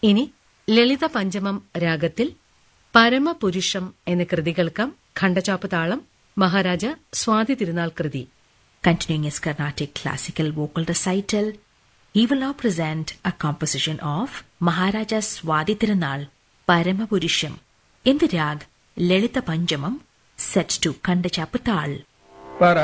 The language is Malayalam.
ഇനി ലളിത പഞ്ചമം രാഗത്തിൽ പരമപുരുഷം എന്ന കൃതി കേൾക്കാം. ഖണ്ഡചാപ്പ് താളം മഹാരാജ സ്വാതി തിരുനാൾ കൃതി. Continuing his Carnatic classical vocal recital, he will now present a composition of Maharaja Swadi Tirunal Paramapurusham in the rag Lalita Panjamam set to Kandachappatal.